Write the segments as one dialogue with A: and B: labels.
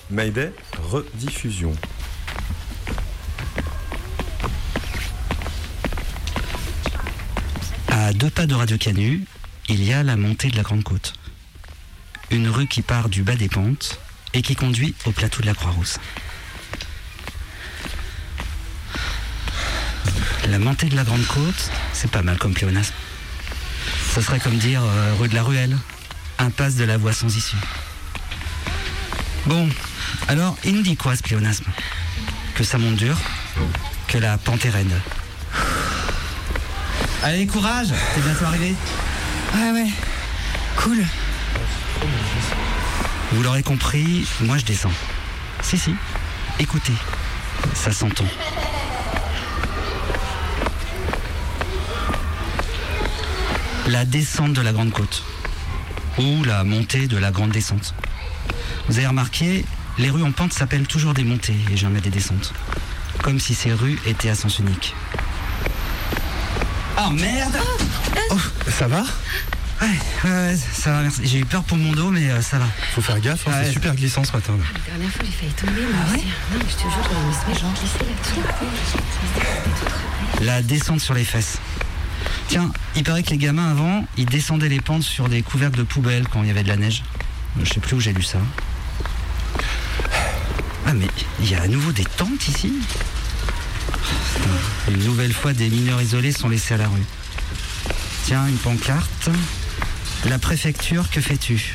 A: Mayday, rediffusion.
B: À 2 pas de Radio Canu, il y a la montée de la Grande Côte. Une rue qui part du bas des pentes et qui conduit au plateau de la Croix-Rousse. La montée de la Grande Côte, c'est pas mal comme pléonasme. Ce serait comme dire rue de la Ruelle, impasse de la voie sans issue. Bon, alors il nous dit quoi ce pléonasme? Que ça monte dur, que la pente est raide. Allez, courage, t'es bientôt arrivé.
C: Ouais, cool.
B: Vous l'aurez compris, moi je descends. Si, écoutez, ça s'entend. La descente de la Grande Côte, ou la montée de la Grande Descente. Vous avez remarqué, les rues en pente s'appellent toujours des montées et jamais des descentes. Comme si ces rues étaient à sens unique. Oh merde!
A: Oh, ça va?
B: Ouais, ça va, merci. J'ai eu peur pour mon dos, mais ça va.
A: Faut faire gaffe, hein,
B: Ouais.
A: c'est super glissant ce matin. Là.
D: La dernière fois, j'ai failli tomber. Ah ouais? Non, mais je te jure, je me suis glissée là-dessus.
B: La descente sur les fesses. Tiens, il paraît que les gamins avant, ils descendaient les pentes sur des couvercles de poubelle quand il y avait de la neige. Je sais plus où j'ai lu ça. Ah mais il y a à nouveau des tentes ici. Une nouvelle fois, des mineurs isolés sont laissés à la rue. Tiens, une pancarte. La préfecture, que fais-tu?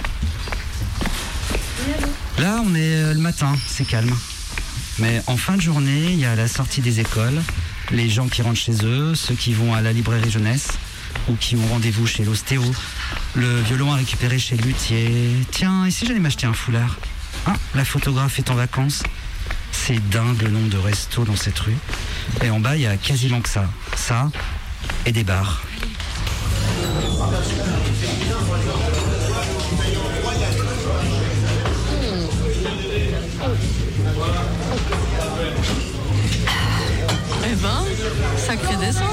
B: Là, on est le matin, c'est calme. Mais en fin de journée, il y a la sortie des écoles, les gens qui rentrent chez eux, ceux qui vont à la librairie jeunesse ou qui ont rendez-vous chez l'ostéo, le violon à récupérer chez le luthier. Tiens, et si j'allais m'acheter un foulard? Hein, la photographe est en vacances. C'est dingue le nombre de restos dans cette rue. Et en bas, il y a quasiment que ça. Ça et des bars.
C: Eh ben, sacrée descente.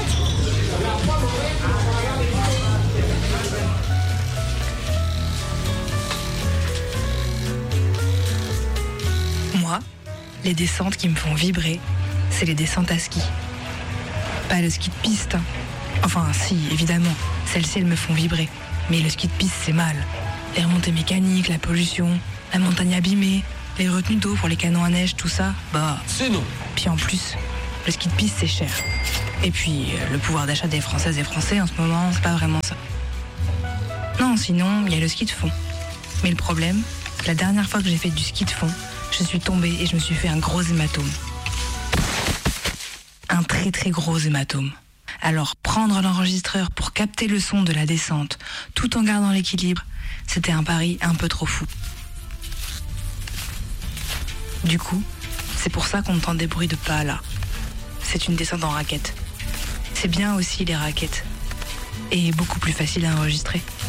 C: Moi, les descentes qui me font vibrer, c'est les descentes à ski. Pas le ski de piste. Enfin, si, évidemment, celles-ci, elles me font vibrer. Mais le ski de piste, c'est mal. Les remontées mécaniques, la pollution, la montagne abîmée, les retenues d'eau pour les canons à neige, tout ça, bah...
E: C'est non.
C: Puis en plus, le ski de piste, c'est cher. Et puis, le pouvoir d'achat des Françaises et Français, en ce moment, c'est pas vraiment ça. Non, sinon, il y a le ski de fond. Mais le problème, la dernière fois que j'ai fait du ski de fond, je suis tombée et je me suis fait un gros hématome. Un très très gros hématome. Alors, prendre l'enregistreur pour capter le son de la descente, tout en gardant l'équilibre, c'était un pari un peu trop fou. Du coup, c'est pour ça qu'on entend des bruits de pas là. C'est une descente en raquette. C'est bien aussi les raquettes. Et beaucoup plus facile à enregistrer.